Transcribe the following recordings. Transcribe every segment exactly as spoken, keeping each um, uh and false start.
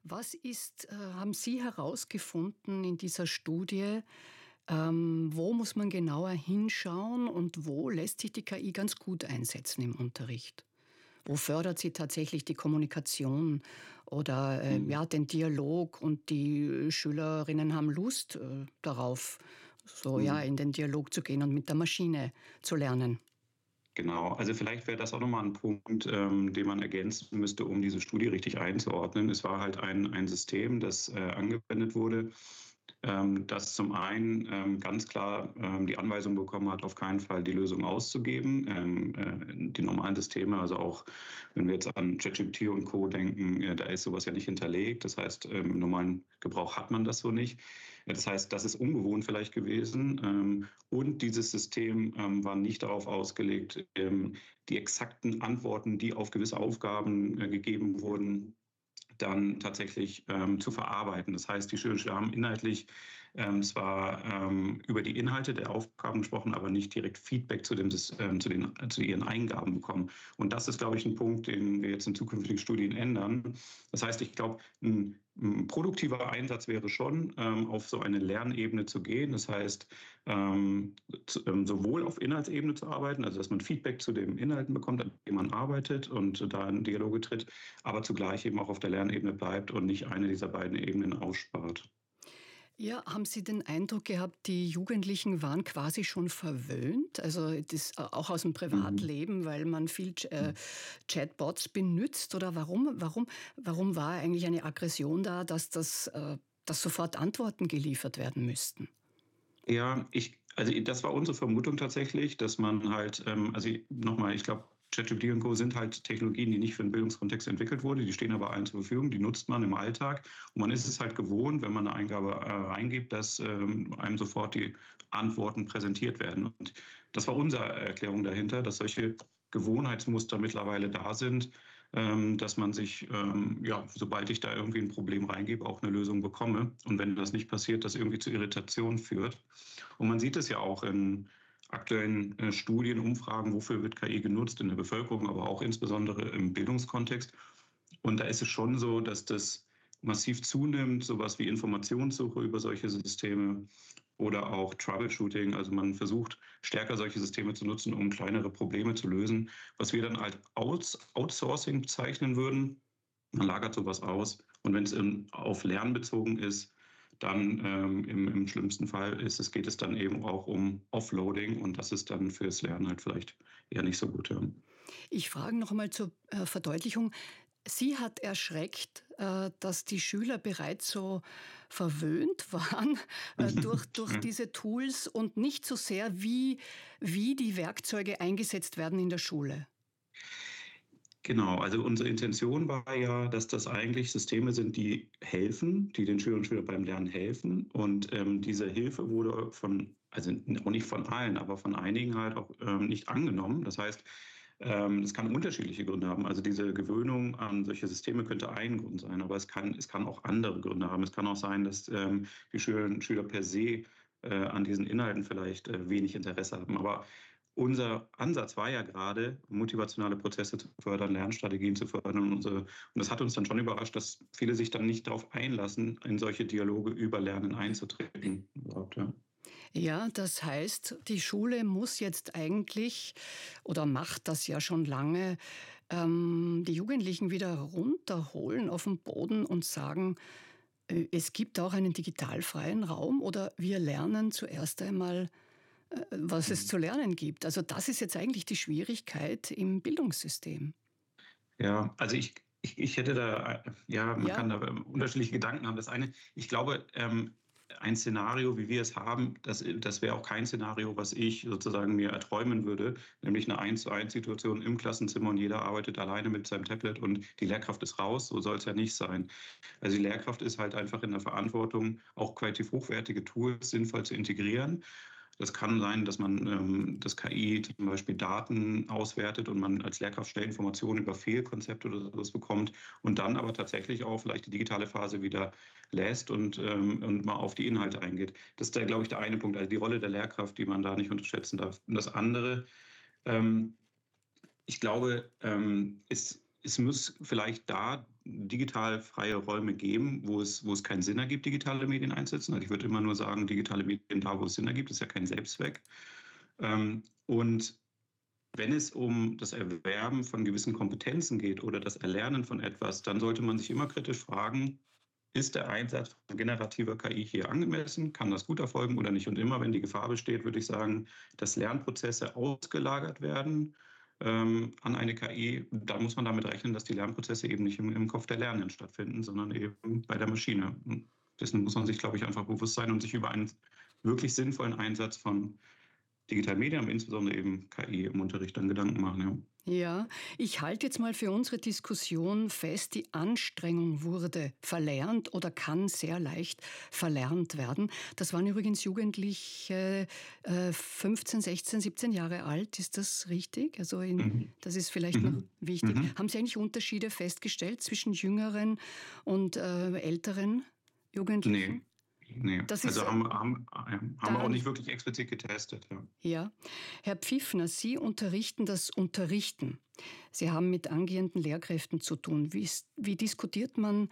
Was ist, äh, haben Sie herausgefunden in dieser Studie, ähm, wo muss man genauer hinschauen und wo lässt sich die K I ganz gut einsetzen im Unterricht? Wo fördert sie tatsächlich die Kommunikation oder äh, Mhm. ja, den Dialog und die Schülerinnen haben Lust äh, darauf, so ja, Mhm. in den Dialog zu gehen und mit der Maschine zu lernen? Genau, also vielleicht wäre das auch nochmal ein Punkt, ähm, den man ergänzen müsste, um diese Studie richtig einzuordnen. Es war halt ein ein System, das, äh, angewendet wurde, ähm, das zum einen, ähm, ganz klar, ähm, die Anweisung bekommen hat, auf keinen Fall die Lösung auszugeben. Ähm, äh, die normalen Systeme, also auch wenn wir jetzt an ChatGPT und Co. denken, äh, da ist sowas ja nicht hinterlegt. Das heißt, ähm, im normalen Gebrauch hat man das so nicht. Ja, das heißt, das ist ungewohnt vielleicht gewesen. Ähm, und dieses System ähm, war nicht darauf ausgelegt, ähm, die exakten Antworten, die auf gewisse Aufgaben äh, gegeben wurden, dann tatsächlich ähm, zu verarbeiten. Das heißt, die Schüler haben inhaltlich ähm, zwar ähm, über die Inhalte der Aufgaben gesprochen, aber nicht direkt Feedback zu, dem, ähm, zu, den, zu ihren Eingaben bekommen. Und das ist, glaube ich, ein Punkt, den wir jetzt in zukünftigen Studien ändern. Das heißt, ich glaube, ein, ein produktiver Einsatz wäre schon, ähm, auf so eine Lernebene zu gehen. Das heißt, ähm, zu, ähm, sowohl auf Inhaltsebene zu arbeiten, also dass man Feedback zu den Inhalten bekommt, an denen man arbeitet und da in Dialoge tritt, aber zugleich eben auch auf der Lernebene bleibt und nicht eine dieser beiden Ebenen ausspart. Ja, haben Sie den Eindruck gehabt, die Jugendlichen waren quasi schon verwöhnt? Also das äh, auch aus dem Mhm. Privatleben, weil man viel Ch- äh, Chatbots benutzt? Oder warum, warum, warum war eigentlich eine Aggression da, dass, das, äh, dass sofort Antworten geliefert werden müssten? Ja, ich, also das war unsere Vermutung tatsächlich, dass man halt, ähm, also nochmal, ich glaube, ChatGPT und Co. sind halt Technologien, die nicht für den Bildungskontext entwickelt wurden. Die stehen aber allen zur Verfügung, die nutzt man im Alltag. Und man ist es halt gewohnt, wenn man eine Eingabe äh, reingibt, dass ähm, einem sofort die Antworten präsentiert werden. Und das war unsere Erklärung dahinter, dass solche Gewohnheitsmuster mittlerweile da sind, ähm, dass man sich, ähm, ja, sobald ich da irgendwie ein Problem reingebe, auch eine Lösung bekomme. Und wenn das nicht passiert, das irgendwie zu Irritationen führt. Und man sieht es ja auch in aktuellen äh, Studien, Umfragen, wofür wird K I genutzt in der Bevölkerung, aber auch insbesondere im Bildungskontext. Und da ist es schon so, dass das massiv zunimmt, sowas wie Informationssuche über solche Systeme oder auch Troubleshooting. Also man versucht stärker solche Systeme zu nutzen, um kleinere Probleme zu lösen, was wir dann als Outs Outsourcing bezeichnen würden. Man lagert sowas aus und wenn es in, auf Lernen bezogen ist, dann ähm, im, im schlimmsten Fall ist es, geht es dann eben auch um Offloading und das ist dann fürs Lernen halt vielleicht eher nicht so gut. Ja. Ich frage noch einmal zur äh, Verdeutlichung. Sie hat erschreckt, äh, dass die Schüler bereits so verwöhnt waren äh, durch, durch Ja. diese Tools und nicht so sehr, wie, wie die Werkzeuge eingesetzt werden in der Schule. Genau, also unsere Intention war ja, dass das eigentlich Systeme sind, die helfen, die den Schülerinnen und Schülern beim Lernen helfen. Und ähm, diese Hilfe wurde von, also auch nicht von allen, aber von einigen halt auch ähm, nicht angenommen. Das heißt, ähm, das kann unterschiedliche Gründe haben. Also diese Gewöhnung an solche Systeme könnte ein Grund sein, aber es kann, es kann auch andere Gründe haben. Es kann auch sein, dass ähm, die Schülerinnen und Schüler per se äh, an diesen Inhalten vielleicht äh, wenig Interesse haben. Aber unser Ansatz war ja gerade, motivationale Prozesse zu fördern, Lernstrategien zu fördern. Und, unsere, und das hat uns dann schon überrascht, dass viele sich dann nicht darauf einlassen, in solche Dialoge über Lernen einzutreten. Überhaupt, ja. Ja, das heißt, die Schule muss jetzt eigentlich oder macht das ja schon lange, ähm, die Jugendlichen wieder runterholen auf den Boden und sagen, äh, es gibt auch einen digitalfreien Raum oder wir lernen zuerst einmal, äh, was es Mhm. zu lernen gibt. Also das ist jetzt eigentlich die Schwierigkeit im Bildungssystem. Ja, also ich, ich, ich hätte da, ja, man Ja, kann da unterschiedliche Gedanken haben. Das eine, ich glaube, ähm, ein Szenario, wie wir es haben, das, das wäre auch kein Szenario, was ich sozusagen mir erträumen würde, nämlich eine eins zu eins Situation im Klassenzimmer und jeder arbeitet alleine mit seinem Tablet und die Lehrkraft ist raus. So soll es ja nicht sein. Also die Lehrkraft ist halt einfach in der Verantwortung, auch qualitativ hochwertige Tools sinnvoll zu integrieren. Das kann sein, dass man ähm, das K I zum Beispiel Daten auswertet und man als Lehrkraft schnell Informationen über Fehlkonzepte oder sowas bekommt und dann aber tatsächlich auch vielleicht die digitale Phase wieder lässt und, ähm, und mal auf die Inhalte eingeht. Das ist, der, glaube ich, der eine Punkt, also die Rolle der Lehrkraft, die man da nicht unterschätzen darf. Und das andere, ähm, ich glaube, ähm, es, es muss vielleicht da digital freie Räume geben, wo es, wo es keinen Sinn ergibt, digitale Medien einzusetzen. Also ich würde immer nur sagen, digitale Medien da, wo es Sinn ergibt, ist ja kein Selbstzweck. Ähm, und wenn es um das Erwerben von gewissen Kompetenzen geht oder das Erlernen von etwas, dann sollte man sich immer kritisch fragen, ist der Einsatz von generativer K I hier angemessen? Kann das gut erfolgen oder nicht? Und immer, wenn die Gefahr besteht, würde ich sagen, dass Lernprozesse ausgelagert werden ähm, an eine K I, dann muss man damit rechnen, dass die Lernprozesse eben nicht im, im Kopf der Lernenden stattfinden, sondern eben bei der Maschine. Und dessen muss man sich, glaube ich, einfach bewusst sein und sich über einen wirklich sinnvollen Einsatz von digitalen Medien, insbesondere eben K I im Unterricht, dann Gedanken machen. Ja. Ja, ich halte jetzt mal für unsere Diskussion fest, die Anstrengung wurde verlernt oder kann sehr leicht verlernt werden. Das waren übrigens Jugendliche, äh, fünfzehn, sechzehn, siebzehn Jahre alt, ist das richtig? Also in, Mhm. das ist vielleicht noch Mhm. wichtig. Mhm. Haben Sie eigentlich Unterschiede festgestellt zwischen jüngeren und äh, älteren Nee, Jugendlichen? nee. Das ist Also äh, haben, haben, haben wir auch daran. nicht wirklich explizit getestet. Ja. Ja. Herr Pfiffner, Sie unterrichten das Unterrichten. Sie haben mit angehenden Lehrkräften zu tun. Wie, ist, wie diskutiert man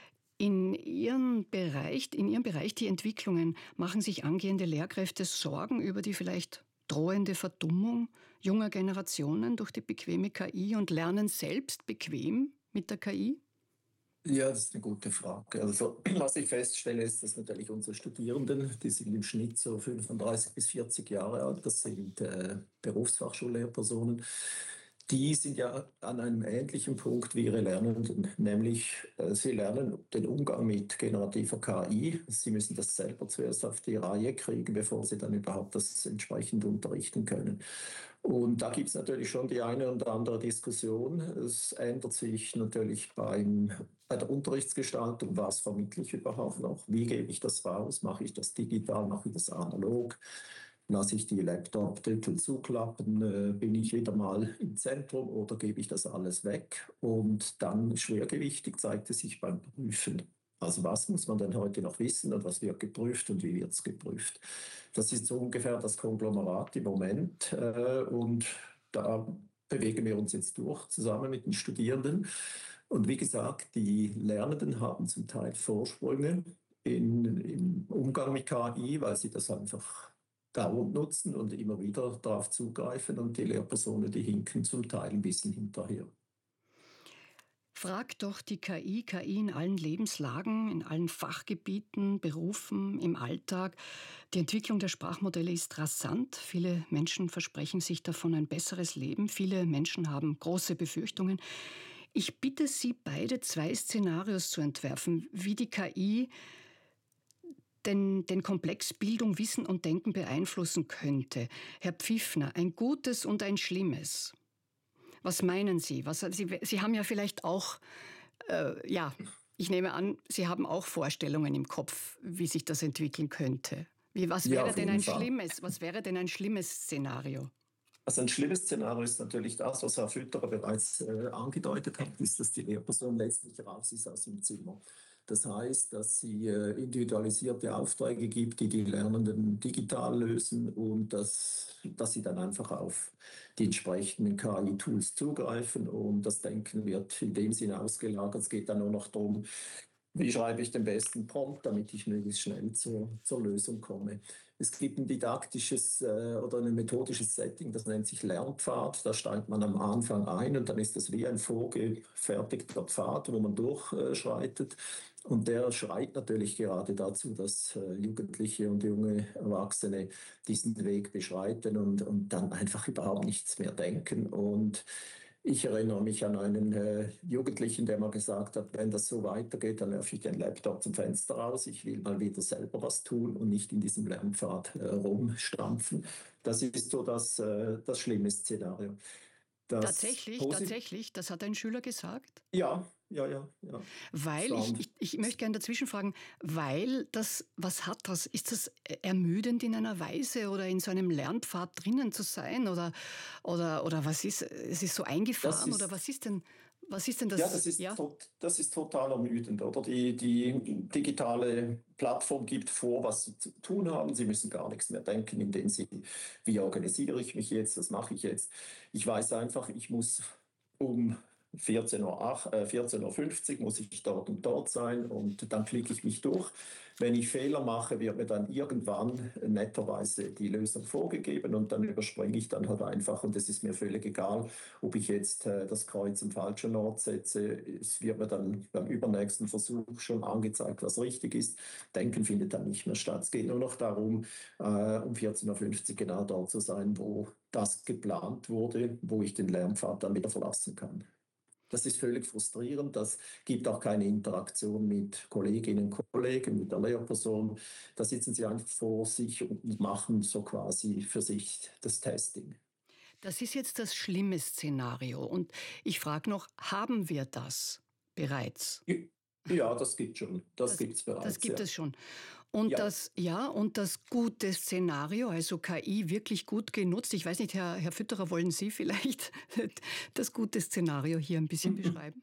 in Ihrem Bereich, in Ihrem Bereich die Entwicklungen? Machen sich angehende Lehrkräfte Sorgen über die vielleicht drohende Verdummung junger Generationen durch die bequeme K I und lernen selbst bequem mit der K I? Ja, das ist eine gute Frage. Also, was ich feststelle, ist, dass natürlich unsere Studierenden, die sind im Schnitt so fünfunddreißig bis vierzig Jahre alt, das sind äh, Berufsfachschullehrpersonen, die sind ja an einem ähnlichen Punkt wie ihre Lernenden, nämlich äh, sie lernen den Umgang mit generativer K I. Sie müssen das selber zuerst auf die Reihe kriegen, bevor sie dann überhaupt das entsprechend unterrichten können. Und da gibt es natürlich schon die eine oder andere Diskussion. Es ändert sich natürlich beim, bei der Unterrichtsgestaltung, was vermittle ich überhaupt noch, wie gebe ich das raus, mache ich das digital, mache ich das analog, lasse ich die Laptop-Titel zuklappen, äh, bin ich wieder mal im Zentrum oder gebe ich das alles weg? Und dann schwergewichtig zeigt es sich beim Prüfen. Also was muss man denn heute noch wissen und was wird geprüft und wie wird es geprüft? Das ist so ungefähr das Konglomerat im Moment äh, und da bewegen wir uns jetzt durch zusammen mit den Studierenden. Und wie gesagt, die Lernenden haben zum Teil Vorsprünge in, im Umgang mit K I, weil sie das einfach dauernd nutzen und immer wieder darauf zugreifen und die Lehrpersonen, die hinken zum Teil ein bisschen hinterher. Frag doch die K I, K I in allen Lebenslagen, in allen Fachgebieten, Berufen, im Alltag. Die Entwicklung der Sprachmodelle ist rasant. Viele Menschen versprechen sich davon ein besseres Leben. Viele Menschen haben große Befürchtungen. Ich bitte Sie beide, zwei Szenarios zu entwerfen, wie die K I den, den Komplex Bildung, Wissen und Denken beeinflussen könnte. Herr Pfiffner, ein gutes und ein schlimmes. Was meinen Sie? Was, Sie, Sie haben ja vielleicht auch, äh, ja, ich nehme an, Sie haben auch Vorstellungen im Kopf, wie sich das entwickeln könnte. Wie, was Ja, wäre auf denn jeden ein Fall. schlimmes, was wäre denn ein schlimmes Szenario? Also ein schlimmes Szenario ist natürlich das, was Herr Fütterer bereits äh, angedeutet hat, ist, dass die Lehrperson letztlich raus ist aus dem Zimmer. Das heißt, dass sie äh, individualisierte Aufträge gibt, die die Lernenden digital lösen und dass, dass sie dann einfach auf die entsprechenden K I-Tools zugreifen und das Denken wird in dem Sinne ausgelagert. Es geht dann nur noch darum, wie schreibe ich den besten Prompt, damit ich möglichst schnell zur, zur Lösung komme. Es gibt ein didaktisches äh, oder ein methodisches Setting, das nennt sich Lernpfad. Da steigt man am Anfang ein und dann ist das wie ein vorgefertigter Pfad, wo man durchschreitet. Und der schreit natürlich gerade dazu, dass äh, Jugendliche und junge Erwachsene diesen Weg beschreiten und, und dann einfach überhaupt nichts mehr denken. Und ich erinnere mich an einen äh, Jugendlichen, der mal gesagt hat, wenn das so weitergeht, dann werfe ich den Laptop zum Fenster raus. Ich will mal wieder selber was tun und nicht in diesem Lernpfad äh, rumstampfen. Das ist so das, äh, das schlimme Szenario. Das Tatsächlich, Posit tatsächlich, das hat ein Schüler gesagt. ja, ja, ja, ja. Das Weil, war ich, ein ich, ich möchte gerne dazwischen fragen, weil das, was hat das? Ist das ermüdend in einer Weise oder in so einem Lernpfad drinnen zu sein? Oder, oder, oder was ist, es ist so das eingefahren? Oder ist was ist denn, was ist denn Ja, das? das ist, Ja? tot, das ist total ermüdend, oder? Die, die digitale Plattform gibt vor, was sie zu tun haben. Sie müssen gar nichts mehr denken, indem sie, wie organisiere ich mich jetzt, was mache ich jetzt? Ich weiß einfach, ich muss, um vierzehn Uhr acht, äh, vierzehn Uhr fünfzig muss ich dort und dort sein und dann klicke ich mich durch. Wenn ich Fehler mache, wird mir dann irgendwann netterweise die Lösung vorgegeben und dann überspringe ich dann halt einfach und es ist mir völlig egal, ob ich jetzt äh, das Kreuz am falschen Ort setze. Es wird mir dann beim übernächsten Versuch schon angezeigt, was richtig ist. Denken findet dann nicht mehr statt. Es geht nur noch darum, äh, um vierzehn Uhr fünfzig genau dort zu sein, wo das geplant wurde, wo ich den Lernpfad dann wieder verlassen kann. Das ist völlig frustrierend. Das gibt auch keine Interaktion mit Kolleginnen und Kollegen, mit der Lehrperson. Da sitzen sie einfach vor sich und machen so quasi für sich das Testing. Das ist jetzt das schlimme Szenario. Und ich frage noch, haben wir das bereits? Ja, das gibt schon. Das, Das, gibt es bereits. das gibt ja. es schon. Und, Ja. das, ja, und das gute Szenario, also K I wirklich gut genutzt. Ich weiß nicht, Herr, Herr Fütterer, wollen Sie vielleicht das gute Szenario hier ein bisschen beschreiben?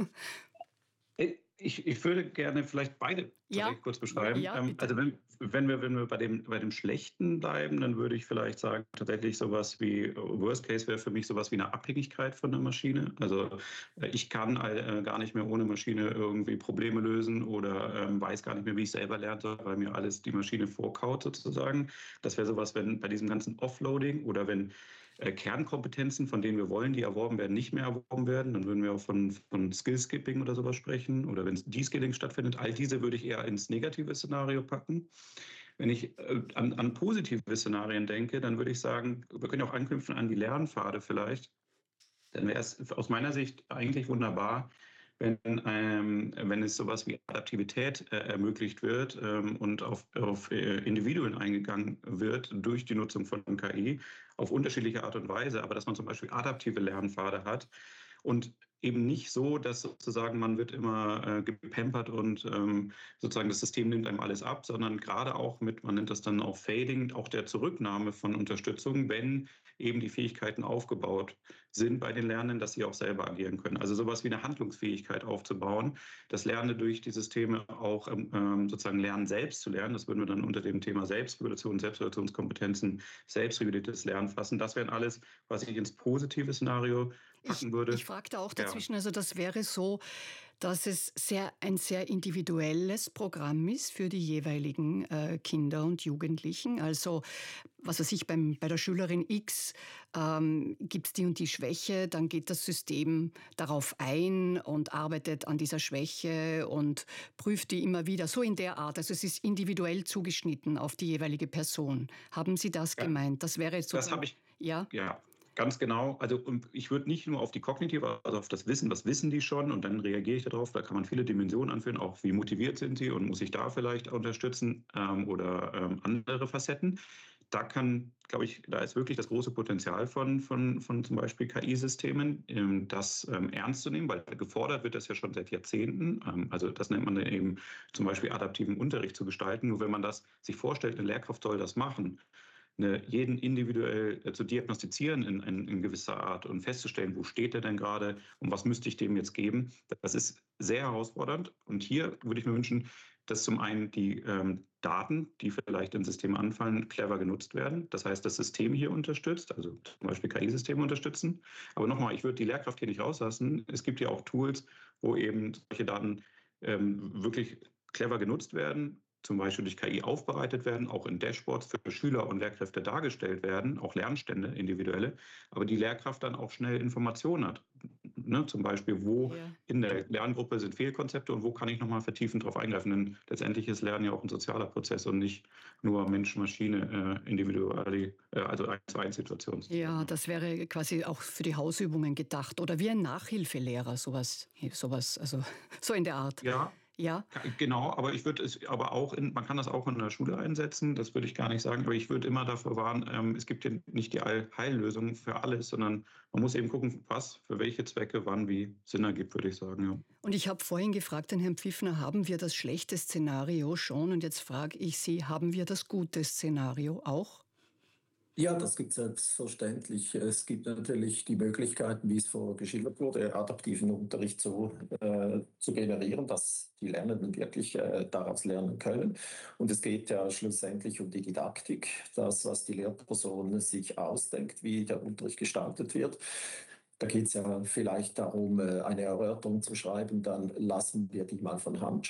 Ich, ich würde gerne vielleicht beide Ja. kurz beschreiben. Ja, ähm, bitte. also wenn, wenn wir, wenn wir bei, dem, bei dem Schlechten bleiben, dann würde ich vielleicht sagen, tatsächlich sowas wie, Worst Case wäre für mich sowas wie eine Abhängigkeit von der Maschine. Also äh, ich kann äh, gar nicht mehr ohne Maschine irgendwie Probleme lösen oder ähm, weiß gar nicht mehr, wie ich selber lernte, weil mir alles die Maschine vorkaut sozusagen. Das wäre sowas, wenn bei diesem ganzen Offloading oder wenn äh, Kernkompetenzen, von denen wir wollen, die erworben werden, nicht mehr erworben werden, dann würden wir auch von, von Skill-Skipping oder sowas sprechen oder wenn De-Skilling stattfindet. All diese würde ich eher ins negative Szenario packen. Wenn ich äh, an, an positive Szenarien denke, dann würde ich sagen, wir können auch anknüpfen an die Lernpfade vielleicht. Dann wäre es aus meiner Sicht eigentlich wunderbar, wenn, ähm, wenn es sowas wie Adaptivität äh, ermöglicht wird ähm, und auf, auf äh, Individuen eingegangen wird durch die Nutzung von K I auf unterschiedliche Art und Weise, aber dass man zum Beispiel adaptive Lernpfade hat und eben nicht so, dass sozusagen man wird immer äh, gepampert und ähm, sozusagen das System nimmt einem alles ab, sondern gerade auch mit, man nennt das dann auch Fading, auch der Zurücknahme von Unterstützung, wenn eben die Fähigkeiten aufgebaut sind bei den Lernenden, dass sie auch selber agieren können. Also sowas wie eine Handlungsfähigkeit aufzubauen, das Lernende durch die Systeme auch ähm, sozusagen lernen, selbst zu lernen. Das würden wir dann unter dem Thema Selbstregulation, Selbstregulationskompetenzen, selbstreguliertes Lernen fassen. Das wären alles, was ich ins positive Szenario packen Ich, würde. ich fragte auch Ja. dazwischen, also das wäre so, dass es sehr, ein sehr individuelles Programm ist für die jeweiligen äh, Kinder und Jugendlichen. Also was weiß ich, beim, bei der Schülerin X ähm, gibt es die und die Schwäche, dann geht das System darauf ein und arbeitet an dieser Schwäche und prüft die immer wieder, so in der Art. Also es ist individuell zugeschnitten auf die jeweilige Person. Haben Sie das Ja. gemeint? Das wäre so. Das habe ich, ja. ja. Ganz genau. Also ich würde nicht nur auf die kognitive, also auf das Wissen, was wissen die schon und dann reagiere ich darauf. Da kann man viele Dimensionen anführen, auch wie motiviert sind sie und muss ich da vielleicht unterstützen ähm, oder ähm, andere Facetten. Da kann, glaube ich, da ist wirklich das große Potenzial von, von, von zum Beispiel K I-Systemen, ähm, das ähm, ernst zu nehmen, weil gefordert wird das ja schon seit Jahrzehnten. Ähm, also das nennt man dann eben zum Beispiel adaptiven Unterricht zu gestalten. Nur wenn man das sich vorstellt, eine Lehrkraft soll das machen, Eine, jeden individuell äh, zu diagnostizieren in, in, in gewisser Art und festzustellen, wo steht er denn gerade und was müsste ich dem jetzt geben, das ist sehr herausfordernd. Und hier würde ich mir wünschen, dass zum einen die ähm, Daten, die vielleicht in Systemen anfallen, clever genutzt werden. Das heißt, das System hier unterstützt, also zum Beispiel K I-Systeme unterstützen. Aber nochmal, ich würde die Lehrkraft hier nicht rauslassen. Es gibt ja auch Tools, wo eben solche Daten ähm, wirklich clever genutzt werden, zum Beispiel durch K I aufbereitet werden, auch in Dashboards für Schüler und Lehrkräfte dargestellt werden, auch Lernstände, individuelle, aber die Lehrkraft dann auch schnell Informationen hat. Ne? Zum Beispiel, wo Ja. in der Lerngruppe sind Fehlkonzepte und wo kann ich nochmal vertiefend drauf eingreifen. Denn letztendlich ist Lernen ja auch ein sozialer Prozess und nicht nur Mensch-Maschine, äh, individuell, äh, also eins zu eins Situationen. Ja, das wäre quasi auch für die Hausübungen gedacht oder wie ein Nachhilfelehrer, sowas, sowas, also so in der Art. Ja, Ja, genau, aber ich würde es aber auch in, man kann das auch in der Schule einsetzen, das würde ich gar nicht sagen, aber ich würde immer davor warnen, ähm, es gibt ja nicht die Allheillösung für alles, sondern man muss eben gucken, was für welche Zwecke wann wie Sinn ergibt, würde ich sagen. Ja. und ich habe vorhin gefragt, den Herrn Pfiffner, haben wir das schlechte Szenario schon? Und jetzt frage ich Sie, haben wir das gute Szenario auch? Ja, das gibt es selbstverständlich. Es gibt natürlich die Möglichkeiten, wie es vorher geschildert wurde, adaptiven Unterricht so äh, zu generieren, dass die Lernenden wirklich äh, daraus lernen können. Und es geht ja schlussendlich um die Didaktik, das, was die Lehrperson sich ausdenkt, wie der Unterricht gestaltet wird. Da geht es ja vielleicht darum, eine Erörterung zu schreiben, dann lassen wir die mal von Hand